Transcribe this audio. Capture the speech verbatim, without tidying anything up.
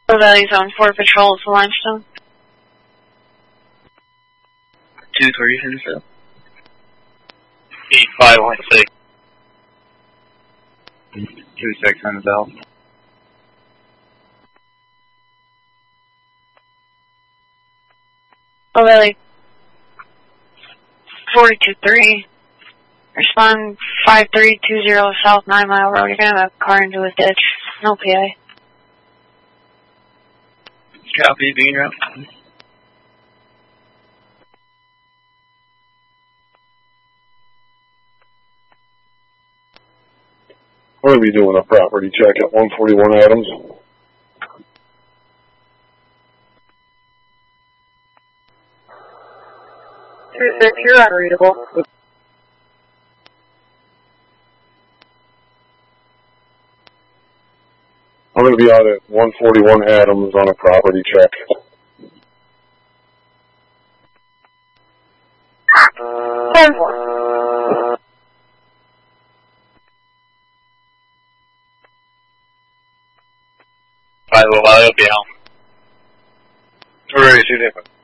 Valley Zone four Patrol to Limestone. two three, Hinsdale. eight five one six. two six, Hinsdale. Valley four two three. Respond five three two zero South nine Mile Road. You're going to have a car into a ditch. No P I. Copy, being route. We're going to be doing a property check at one forty-one Adams. two six, you're unreadable. I'm going to be out at one forty-one Adams on a property check. ten four. Five oh, I'll be home. All right, see you different.